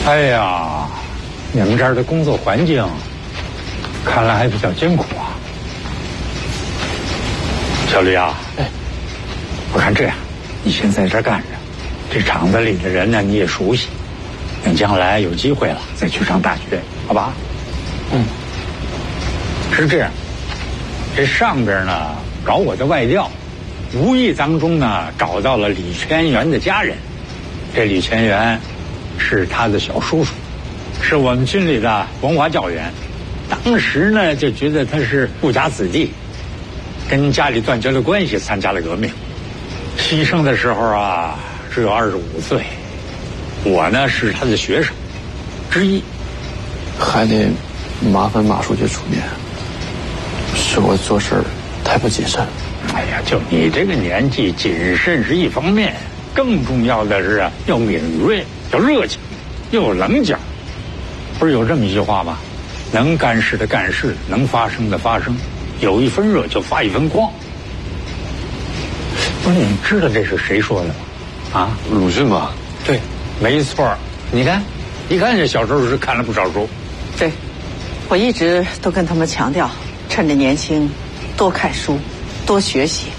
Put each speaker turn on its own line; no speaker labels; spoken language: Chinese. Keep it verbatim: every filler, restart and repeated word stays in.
哎呀，你们这儿的工作环境看来还比较艰苦啊。小吕啊，哎，我看这样，你先在这儿干着，这厂子里的人呢你也熟悉，等将来有机会了再去上大学，好吧？嗯，是这样，这上边呢搞我的外调，无意当中呢找到了李全元的家人。这李全元是他的小叔叔，是我们军里的文化教员。当时呢就觉得他是富家子弟，跟家里断绝了关系，参加了革命。牺牲的时候啊只有二十五岁，我呢是他的学生之一。
还得麻烦马书记出面，是我做事太不谨慎。
哎呀，就你这个年纪，谨慎是一方面，更重要的是啊，要敏锐，要热情，又有棱角。不是有这么一句话吗？能干事的干事，能发声的发声，有一分热就发一分光。不是你知道这是谁说的吗？啊，
鲁迅吧？
对，没错。你看，一看这小时候是看了不少书。
对，我一直都跟他们强调，趁着年轻，多看书，多学习。